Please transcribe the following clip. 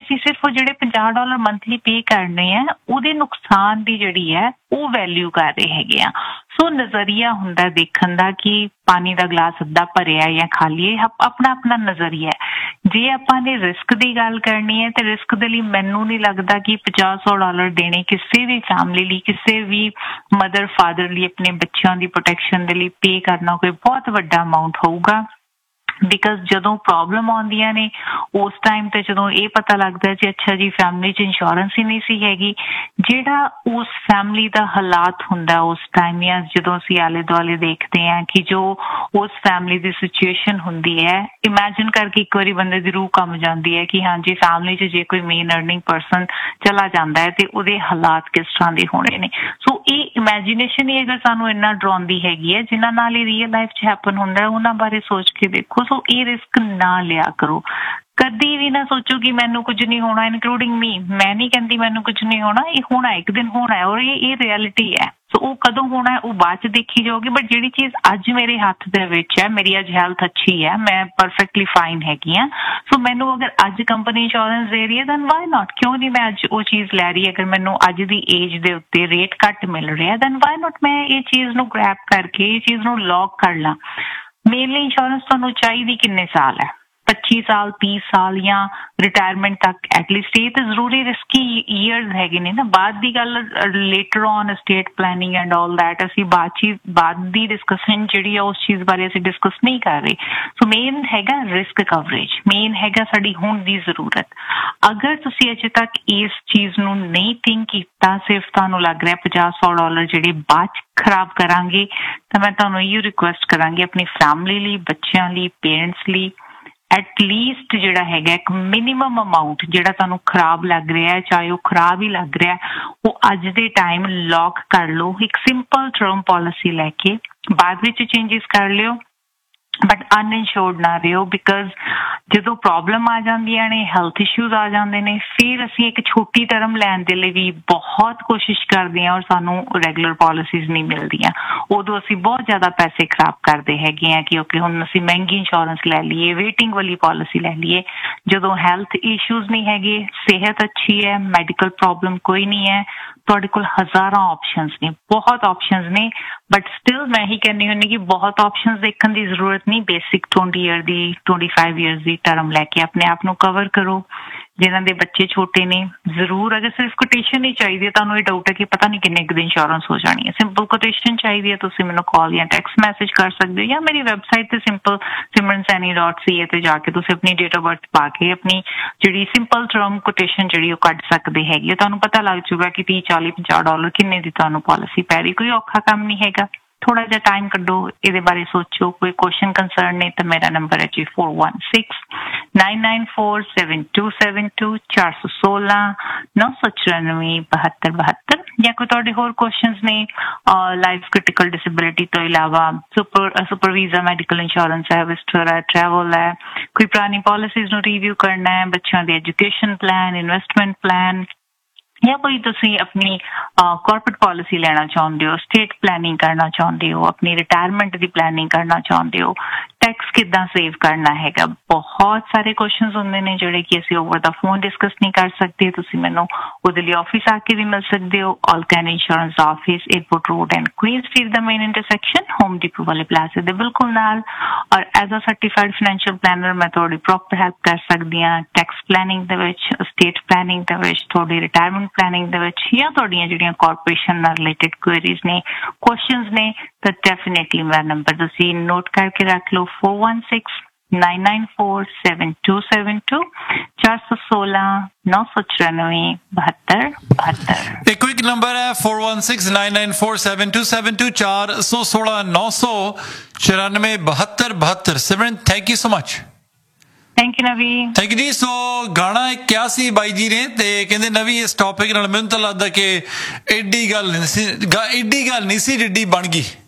ਅਸੀਂ ਸਿਰਫ ਉਹ ਜਿਹੜੇ $50 ਮੰਥਲੀ ਪੇ ਕਰਨੇ ਆ ਉਹਦੇ ਨੁਕਸਾਨ ਦੀ ਜਿਹੜੀ ਹੈ ਉਹ ਵੈਲਿਊ ਕਰ ਰਹੇ ਹੈਗੇ ਆ। ਸੋ ਨਜ਼ਰੀਆ ਹੁੰਦਾ ਦੇਖਣ ਦਾ ਕਿ ਪਾਣੀ ਦਾ ਗਲਾਸ ਅੱਧਾ ਭਰਿਆ ਜਾਂ ਖਾਲੀ ਹੈ, ਆਪਣਾ ਆਪਣਾ ਨਜ਼ਰੀਆ। ਜੇ ਆਪਾਂ ਨੇ ਰਿਸਕ ਦੀ ਗੱਲ ਕਰਨੀ ਹੈ ਤੇ ਰਿਸਕ ਦੇ ਲਈ ਮੈਨੂੰ ਨਹੀਂ ਲੱਗਦਾ ਕਿ $50-100 ਦੇਣੇ ਕਿਸੇ ਵੀ ਫੈਮਿਲੀ ਲਈ, ਕਿਸੇ ਵੀ ਮਦਰ ਫਾਦਰ ਲਈ ਆਪਣੇ ਬੱਚਿਆਂ ਦੀ ਪ੍ਰੋਟੈਕਸ਼ਨ ਦੇ ਲਈ ਪੇ ਕਰਨਾ ਕੋਈ ਬਹੁਤ ਵੱਡਾ ਅਮਾਊਂਟ ਹੋਊਗਾ। ਬਿਕਾਜ਼ ਜਦੋਂ ਪ੍ਰੋਬਲਮ ਆਉਂਦੀਆਂ ਨੇ ਉਸ ਟਾਈਮ ਤੇ ਜਦੋਂ ਇਹ ਪਤਾ ਲੱਗਦਾ ਜੀ ਅੱਛਾ ਜੀ ਫੈਮਿਲੀ 'ਚ ਇੰਸ਼ੋਰੈਂਸ ਹੀ ਨਹੀਂ ਸੀ ਹੈਗੀ, ਜਿਹੜਾ ਉਸ ਫੈਮਿਲੀ ਦਾ ਹਾਲਾਤ ਹੁੰਦਾ ਉਸ ਟਾਈਮ ਜਾਂ ਜਦੋਂ ਅਸੀਂ ਆਲੇ ਦੁਆਲੇ ਦੇਖਦੇ ਹਾਂ ਕਿ ਜੋ ਉਸ ਫੈਮਿਲੀ ਦੀ ਸਿਚੁਏਸ਼ਨ ਹੁੰਦੀ ਹੈ, ਇਮੈਜਿਨ ਕਰਕੇ ਇੱਕ ਵਾਰੀ ਬੰਦੇ ਦੀ ਰੂਹ ਕੰਬ ਜਾਂਦੀ ਹੈ ਕਿ ਹਾਂਜੀ ਫੈਮਿਲੀ 'ਚ ਜੇ ਕੋਈ ਮੇਨ ਅਰਨਿੰਗ ਪਰਸਨ ਚਲਾ ਜਾਂਦਾ ਹੈ ਤੇ ਉਹਦੇ ਹਾਲਾਤ ਕਿਸ ਤਰ੍ਹਾਂ ਦੇ ਹੋਣੇ ਨੇ। ਸੋ ਇਹ ਇਮੈਜੀਨੇਸ਼ਨ ਹੀ ਅਗਰ ਸਾਨੂੰ ਇੰਨਾ ਡਰਾਉਂਦੀ ਹੈਗੀ ਹੈ, ਜਿਨ੍ਹਾਂ ਨਾਲ ਇਹ ਰੀਅਲ ਲਾਈਫ 'ਚ ਹੈਪਨ ਹੁੰਦਾ ਉਹਨਾਂ ਬਾਰੇ ਸੋਚ ਕੇ ਦੇਖੋ। ਸੋ ਇਹ ਰਿਸਕ ਨਾ ਲਿਆ ਕਰੋ, ਕਦੀ ਵੀ ਨਾ ਸੋਚੋ ਕਿ ਮੈਨੂੰ ਕੁਝ ਨਹੀਂ ਹੋਣਾ, ਇਨਕਲੂਡਿੰਗ ਮੀ। ਮੈਂ ਨਹੀਂ ਕਹਿੰਦੀ ਮੈਨੂੰ ਕੁਝ ਨਹੀਂ ਹੋਣਾ, ਇਹ ਹੋਣਾ ਇੱਕ ਦਿਨ ਹੋਣਾ ਹੈ ਔਰ ਇਹ ਰਿਐਲਿਟੀ ਹੈ। ਸੋ ਉਹ ਕਦੋਂ ਹੋਣਾ ਹੈ ਉਹ ਬਾਅਦ 'ਚ ਦੇਖੀ ਜਾਊਗੀ, ਬਟ ਜਿਹੜੀ ਚੀਜ਼ ਅੱਜ ਮੇਰੇ ਹੱਥ ਦੇ ਵਿੱਚ ਹੈ, ਮੇਰੀ ਅੱਜ ਹੈਲਥ ਅੱਛੀ ਹੈ, ਮੈਂ ਪਰਫੈਕਟਲੀ ਫਾਈਨ ਹੈਗੀ ਹਾਂ। ਸੋ ਮੈਨੂੰ ਅਗਰ ਅੱਜ ਕੰਪਨੀ ਇੰਸ਼ੋਰੈਂਸ ਦੇ ਰਹੀ ਹੈ ਦੈਨ ਵਾਈ ਨਾਟ, ਕਿਉਂ ਨਹੀਂ ਮੈਂ ਅੱਜ ਉਹ ਚੀਜ਼ ਲੈ ਰਹੀ। ਅਗਰ ਮੈਨੂੰ ਅੱਜ ਦੀ ਏਜ ਦੇ ਉੱਤੇ ਰੇਟ ਘੱਟ ਮਿਲ ਰਿਹਾ ਦੈਨ ਵਾਈ ਨਾਟ ਮੈਂ ਇਹ ਚੀਜ਼ ਨੂੰ ਗ੍ਰੈਬ ਕਰਕੇ ਇਹ ਚੀਜ਼ ਨੂੰ ਲੌਕ ਕਰ ਲਾਂ। ਮੇਨਲੀ ਇੰਸ਼ੋਰੈਂਸ ਤੁਹਾਨੂੰ ਚਾਹੀਦੀ ਕਿੰਨੇ ਸਾਲ ਹੈ? 25 ਸਾਲ 30 ਸਾਲ ਜਾਂ ਰਿਟਾਇਰਮੈਂਟ ਤੱਕ ਐਟਲੀਸਟ। ਇਹ ਤਾਂ ਜ਼ਰੂਰੀ ਰਿਸਕੀ ਈਅਰਸ ਹੈਗੇ ਨੇ ਨਾ। ਬਾਅਦ ਦੀ ਗੱਲ later on state planning and all that ਅਸੀਂ ਬਾਅਦ ਦੀ ਡਿਸਕਸ਼ਨ ਜਿਹੜੀ ਆ ਉਸ ਚੀਜ਼ ਬਾਰੇ ਅਸੀਂ ਡਿਸਕਸ ਨਹੀਂ ਕਰ ਰਹੇ। ਸੋ ਮੇਨ ਹੈਗਾ ਰਿਸਕ ਕਵਰੇਜ, ਮੇਨ ਹੈਗਾ ਸਾਡੀ ਹੁਣ ਦੀ ਜ਼ਰੂਰਤ। ਅਗਰ ਤੁਸੀਂ ਅਜੇ ਤੱਕ ਇਸ ਚੀਜ਼ ਨੂੰ ਨਹੀਂ ਥਿੰਕ ਕੀਤਾ, ਸਿਰਫ ਤੁਹਾਨੂੰ ਲੱਗ ਰਿਹਾ $50-100 ਜਿਹੜੇ ਬਾਅਦ 'ਚ ਖਰਾਬ ਕਰਾਂਗੇ, ਤਾਂ ਮੈਂ ਤੁਹਾਨੂੰ ਇਹੋ ਰਿਕੁਐਸਟ ਕਰਾਂਗੀ ਆਪਣੀ ਫੈਮਿਲੀ ਲਈ, ਬੱਚਿਆਂ ਲਈ, ਪੇਰੈਂਟਸ ਲਈ ਐਟਲੀਸਟ ਜਿਹੜਾ ਹੈਗਾ ਇੱਕ ਮਿਨੀਮਮ ਅਮਾਊਂਟ ਜਿਹੜਾ ਤੁਹਾਨੂੰ ਖਰਾਬ ਲੱਗ ਰਿਹਾ ਹੈ, ਚਾਹੇ ਉਹ ਖਰਾਬ ਹੀ ਲੱਗ ਰਿਹਾ, ਉਹ ਅੱਜ ਦੇ ਟਾਈਮ ਲੌਕ ਕਰ ਲਓ। ਇੱਕ ਸਿੰਪਲ ਟਰਮ ਪਾਲਿਸੀ ਲੈ ਕੇ ਬਾਅਦ ਵਿੱਚ ਚੇਂਜਿਸ ਕਰ ਲਿਓ, ਬਟ ਅਨਇਨਸ਼ੋਰਡ ਨਾ ਰਹੋ। ਬਿਕਾਜ਼ ਜਦੋਂ ਪ੍ਰੋਬਲਮ ਆ ਜਾਂਦੀਆਂ ਨੇ, ਹੈਲਥ ਇਸ਼ੂਜ਼ ਆ ਜਾਂਦੇ ਨੇ, ਫਿਰ ਅਸੀਂ ਇੱਕ ਛੋਟੀ ਟਰਮ ਲੈਣ ਦੇ ਲਈ ਵੀ ਬਹੁਤ ਕੋਸ਼ਿਸ਼ ਕਰਦੇ ਹਾਂ ਔਰ ਸਾਨੂੰ ਰੈਗੂਲਰ ਪਾਲਿਸੀਜ਼ ਨਹੀਂ ਮਿਲਦੀਆਂ। ਉਦੋਂ ਅਸੀਂ ਬਹੁਤ ਜ਼ਿਆਦਾ ਪੈਸੇ ਖਰਾਬ ਕਰਦੇ ਹੈਗੇ ਹਾਂ ਕਿ ਓਕੇ ਹੁਣ ਅਸੀਂ ਮਹਿੰਗੀ ਇੰਸ਼ੋਰੈਂਸ ਲੈ ਲਈਏ, ਵੇਟਿੰਗ ਵਾਲੀ ਪਾਲਿਸੀ ਲੈ ਲਈਏ। ਜਦੋਂ ਹੈਲਥ ਇਸ਼ੂਜ਼ ਨਹੀਂ ਹੈਗੇ, ਸਿਹਤ ਅੱਛੀ ਹੈ, ਮੈਡੀਕਲ ਪ੍ਰੋਬਲਮ ਕੋਈ ਨਹੀਂ ਹੈ, ਤੁਹਾਡੇ ਕੋਲ ਹਜ਼ਾਰਾਂ ਆਪਸ਼ਨਸ ਨੇ, ਬਹੁਤ ਆਪਸ਼ਨਸ ਨੇ। ਬਟ ਸਟਿਲ ਮੈਂ ਹੀ ਕਹਿੰਦੀ ਹੁੰਦੀ ਕਿ ਬਹੁਤ ਆਪਸ਼ਨਸ ਦੇਖਣ ਦੀ ਜ਼ਰੂਰਤ ਨਹੀਂ। ਬੇਸਿਕ 20 ਈਅਰ ਦੀ 25 ਈਅਰਸ ਦੀ ਟਰਮ ਲੈ ਕੇ ਆਪਣੇ ਆਪ ਨੂੰ ਕਵਰ ਕਰੋ। ਜਿਨ੍ਹਾਂ ਦੇ ਬੱਚੇ ਛੋਟੇ ਨੇ ਜ਼ਰੂਰ ਅਗਰ ਸਿਰਫ ਕੋਟੇਸ਼ਨ ਹੀ ਚਾਹੀਦੀ ਹੈ, ਤੁਹਾਨੂੰ ਇਹ ਡਾਊਟ ਹੈ ਕਿ ਪਤਾ ਨਹੀਂ ਕਿੰਨੇ ਕੁ ਦੀ ਇੰਸ਼ੋਰੈਂਸ ਹੋ ਜਾਣੀ ਹੈ, ਸਿੰਪਲ ਕੋਟੇਸ਼ਨ ਚਾਹੀਦੀ ਹੈ, ਤੁਸੀਂ ਮੈਨੂੰ ਕਾਲ ਜਾਂ ਟੈਕਸਟ ਮੈਸੇਜ ਕਰ ਸਕਦੇ ਹੋ ਜਾਂ ਮੇਰੀ ਵੈਬਸਾਈਟ ਤੇ ਸਿੰਪਲ simransaini.ca ਤੇ ਜਾ ਕੇ ਤੁਸੀਂ ਆਪਣੀ ਡੇਟ ਆਫ ਬਰਥ ਪਾ ਕੇ ਆਪਣੀ ਜਿਹੜੀ ਸਿੰਪਲ ਟਰਮ ਕੋਟੇਸ਼ਨ ਜਿਹੜੀ ਉਹ ਕੱਢ ਸਕਦੇ ਹੈਗੀ। ਤੁਹਾਨੂੰ ਪਤਾ ਲੱਗ ਜਾਊਗਾ ਕਿ $30-40-50 ਕਿੰਨੇ ਦੀ ਤੁਹਾਨੂੰ ਪਾਲਿਸੀ ਪੈ ਰਹੀ। ਕੋਈ ਔਖਾ ਕੰਮ ਨਹੀਂ ਹੈਗਾ, ਥੋੜਾ ਜਿਹਾ ਟਾਈਮ ਕੱਢੋ, ਇਹਦੇ ਬਾਰੇ ਸੋਚੋ। ਕੋਈ ਕੁਐਸਚਨ ਕੰਸਰਨ ਨੇ ਤਾਂ ਮੇਰਾ ਨੰਬਰ ਹੈ ਜੀ 4169947272 416-994-7272। ਜਾਂ ਕੋਈ ਤੁਹਾਡੇ ਹੋਰ ਕੁਐਸਚਨਸ ਨੇ ਲਾਈਫ ਕ੍ਰਿਟੀਕਲ ਡਿਸੇਬਿਲਿਟੀ ਤੋਂ ਇਲਾਵਾ, ਸੁਪਰ ਵੀਜ਼ਾ ਮੈਡੀਕਲ ਇੰਸ਼ੋਰੈਂਸ ਹੈ, ਵਿਜ਼ਟਰ ਹੈ, ਟਰੈਵਲ ਹੈ, ਕੋਈ ਪੁਰਾਣੀ ਪਾਲਿਸੀਜ਼ ਨੂੰ ਰਿਵਿਊ ਕਰਨਾ ਹੈ, ਬੱਚਿਆਂ ਦੇ ਐਜੂਕੇਸ਼ਨ ਪਲਾਨ, ਇਨਵੈਸਟਮੈਂਟ ਪਲਾਨ, ਜਾਂ ਕੋਈ ਤੁਸੀਂ ਆਪਣੀ ਕਾਰਪੋਰੇਟ ਪਾਲਿਸੀ ਲੈਣਾ ਚਾਹੁੰਦੇ ਹੋ, ਸਟੇਟ ਪਲੈਨਿੰਗ ਕਰਨਾ ਚਾਹੁੰਦੇ ਹੋ, ਆਪਣੀ ਰਿਟਾਇਰਮੈਂਟ ਦੀ ਪਲੈਨਿੰਗ ਕਰਨਾ ਚਾਹੁੰਦੇ ਹੋ, ਟੈਕਸ ਕਿੱਦਾਂ ਸੇਵ ਕਰਨਾ ਹੈਗਾ, ਬਹੁਤ ਸਾਰੇ ਕੁਐਸਚਨਸ ਹੁੰਦੇ ਨੇ ਜਿਹੜੇ ਕਿ ਅਸੀਂ ਓਵਰ ਦਾ ਫੋਨ ਡਿਸਕਸ ਨਹੀਂ ਕਰ ਸਕਦੇ। ਤੁਸੀਂ ਮੈਨੂੰ ਉਹਦੇ ਲਈ ਆਫਿਸ ਆ ਕੇ ਵੀ ਮਿਲ ਸਕਦੇ ਹੋ। ਆਲ Canada insurance office, airport road and Queen street the main intersection, home depot ਵਾਲੇ ਪਲਾਜ਼ੇ ਦੇ ਬਿਲਕੁਲ ਨਾਲ। ਔਰ as a certified financial planner ਮੈਂ ਤੁਹਾਡੀ ਪ੍ਰੋਪਰ ਹੈਲਪ ਕਰ ਸਕਦੀ ਹਾਂ ਟੈਕਸ ਪਲੈਨਿੰਗ ਦੇ ਵਿੱਚ, ਸਟੇਟ ਪਲੈਨਿੰਗ ਦੇ ਵਿੱਚ, ਤੁਹਾਡੀ ਰਿਟਾਇਰਮੈਂਟ ਪਲੈਨਿੰਗ ਦੇ ਵਿੱਚ, ਜਾਂ ਤੁਹਾਡੀਆਂ ਜਿਹੜੀਆਂ ਕਾਰਪੋਰੇਸ਼ਨ ਨਾਲ ਰਿਲੇਟਡ ਕੁਐਰੀਜ਼ ਨੇ, ਕੁਐਸਚਨਸ ਨੇ, ਤਾਂ ਡੈਫੀਨੇਟਲੀ ਮੇਰਾ ਨੰਬਰ ਤੁਸੀਂ ਨੋਟ ਕਰਕੇ ਰੱਖ ਲਓ 4169947272 416-994-7272। ਇੱਕ ਕੁਇਕ ਨੰਬਰ ਹੈ 4169947272 416-994-7272। ਸਿਮਰਨ thank you so much. Thank you ਨਵੀ। ਥੈਂਕ ਯੂ ਜੀ। ਸੋ ਗਾਣਾ ਕਿਹਾ ਸੀ ਬਾਈ ਜੀ ਨੇ ਤੇ ਕਹਿੰਦੇ ਨਵੀ ਇਸ ਟੌਪਿਕ ਨਾਲ ਮੈਨੂੰ ਤਾਂ ਲੱਗਦਾ ਕਿ ਐਡੀ ਗੱਲ ਨਹੀਂ ਸੀ ਜਿੱਡੀ ਬਣ ਗਈ।